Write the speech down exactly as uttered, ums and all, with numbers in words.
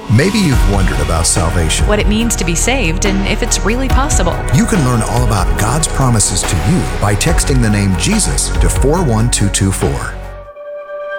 Maybe you've wondered about salvation. What it means to be saved and if it's really possible. You can learn all about God's promises to you by texting the name Jesus to four one two two four.